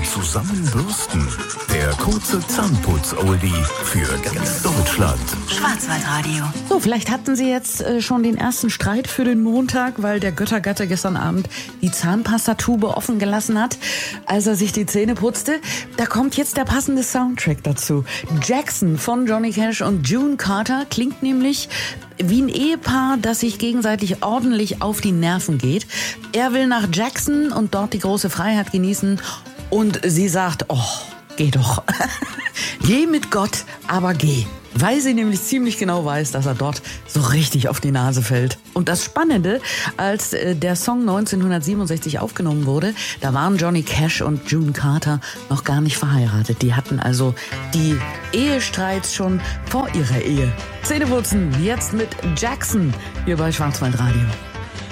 Zusammenbürsten. Der kurze Zahnputz-Oldie für ganz Deutschland. Schwarzwaldradio. So, vielleicht hatten Sie jetzt schon den ersten Streit für den Montag, weil der Göttergatte gestern Abend die Zahnpastatube offen gelassen hat, als er sich die Zähne putzte. Da kommt jetzt der passende Soundtrack dazu. Jackson von Johnny Cash und June Carter klingt nämlich wie ein Ehepaar, das sich gegenseitig ordentlich auf die Nerven geht. Er will nach Jackson und dort die große Freiheit genießen. Und sie sagt, oh, geh doch. Geh mit Gott, aber geh. Weil sie nämlich ziemlich genau weiß, dass er dort so richtig auf die Nase fällt. Und das Spannende, als der Song 1967 aufgenommen wurde, da waren Johnny Cash und June Carter noch gar nicht verheiratet. Die hatten also die Ehestreits schon vor ihrer Ehe. Zähneputzen jetzt mit Jackson hier bei Schwarzwaldradio.